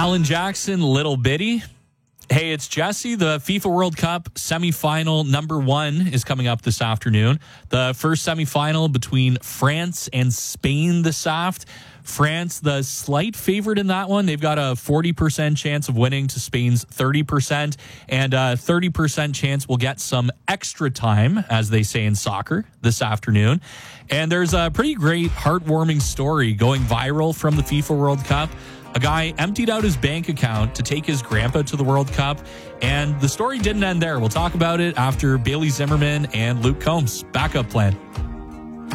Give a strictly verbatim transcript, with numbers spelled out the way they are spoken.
Alan Jackson, Little Bitty. Hey, it's Jesse. The FIFA World Cup semifinal number one is coming up this afternoon. The first semifinal between France and Spain this aft. France, the slight favorite in that one. They've got a forty percent chance of winning to Spain's thirty percent, and a thirty percent chance we'll get some extra time, as they say in soccer, this afternoon. And there's a pretty great heartwarming story going viral from the FIFA World Cup. A guy emptied out his bank account to take his grandpa to the World Cup, and the story didn't end there. We'll talk about it after Bailey Zimmerman and Luke Combs. Backup plan.